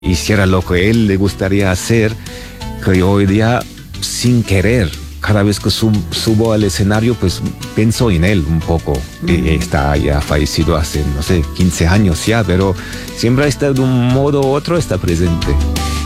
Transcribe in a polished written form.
hiciera lo que él le gustaría hacer, que hoy día, sin querer, cada vez que subo al escenario, pues pienso en él un poco. Está ya fallecido hace, no sé, 15 años ya, pero siempre está de un modo u otro, está presente.